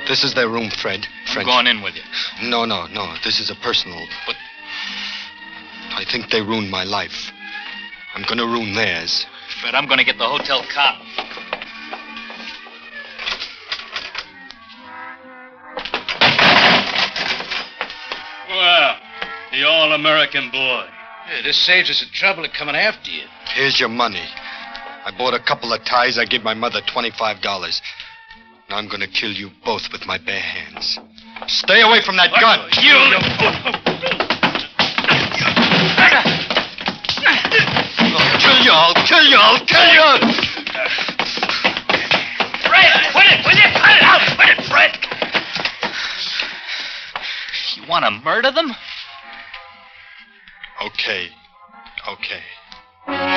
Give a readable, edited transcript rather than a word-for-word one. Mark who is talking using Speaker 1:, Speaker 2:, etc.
Speaker 1: This is their room, Fred.
Speaker 2: I'm going in with you.
Speaker 1: No. This is a personal.
Speaker 2: But
Speaker 1: I think they ruined my life. I'm going to ruin theirs.
Speaker 2: Fred, I'm going to get the hotel cop.
Speaker 3: Well, the all-American boy.
Speaker 4: Hey, this saves us the trouble of coming after you.
Speaker 1: Here's your money. I bought a couple of ties. I gave my mother $25. Now I'm going to kill you both with my bare hands. Stay away from that gun. I'll kill you.
Speaker 4: Fred, quit it, will you? Cut it out. Quit it, Fred.
Speaker 2: You want to murder them?
Speaker 1: Okay.